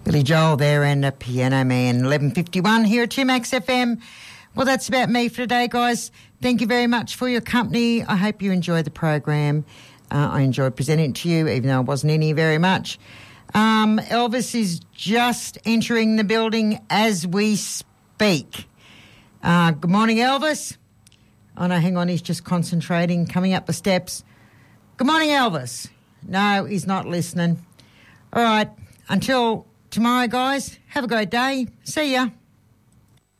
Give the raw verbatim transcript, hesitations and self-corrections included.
Billy Joel there and a Piano Man, eleven fifty-one here at two Max F M. Well, that's about me for today, guys. Thank you very much for your company. I hope you enjoyed the program. Uh, I enjoyed presenting it to you, even though I wasn't in here very much. Um, Elvis is just entering the building as we speak. Uh, good morning, Elvis. Oh, no, hang on, he's just concentrating, coming up the steps. Good morning, Elvis. No, he's not listening. All right, until tomorrow, guys, have a great day. See ya.